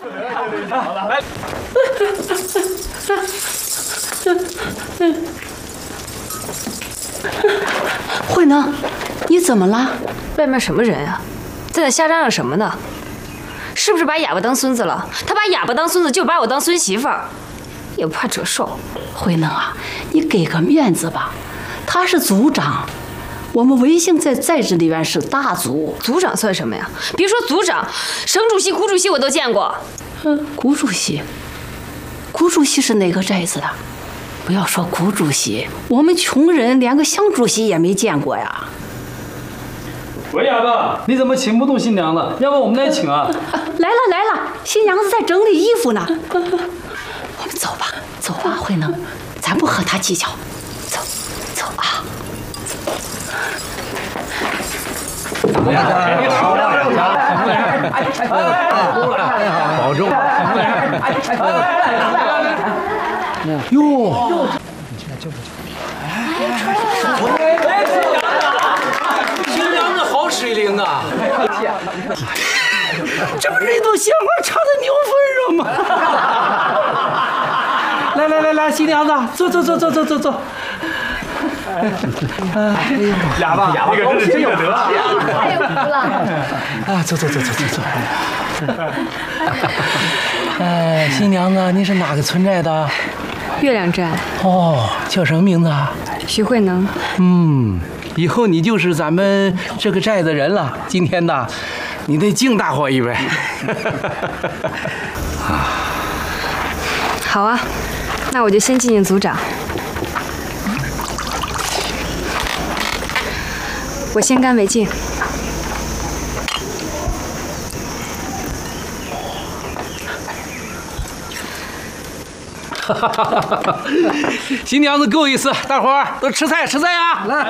来。 慧能，你怎么了？ 外面什么人啊？在那瞎嚷嚷什么呢？是不是把哑巴当孙子了？他把哑巴当孙子，就把我当孙媳妇儿，也不怕折寿。 慧能啊，你给个面子吧，他是族长，我们维姓在这里边是大族。 族长算什么呀？别说族长，省主席、谷主席我都见过。 谷主席，谷主席是哪个寨子的？不要说谷主席，我们穷人连个乡主席也没见过呀。 喂，哑巴，你怎么请不动新娘子？要不我们来请啊？ 来了，新娘子在整理衣服呢。我们走吧，慧能，咱不和他计较，走啊。 保重。哟， 新娘子好水灵啊！ 这不是一朵鲜花插在牛粪上吗？来，新娘子，坐。哑巴，你可真有德。 太有福了。 啊，坐。新娘子，你是哪个村寨的？ 月亮寨。 哦，叫什么名字啊？ 徐慧能。 以后你就是咱们这个寨的人了。今天呢，你得敬大伙一杯。 好啊，那我就先敬族长。我先干为敬。 新娘子够意思，大伙儿都吃菜啊！来。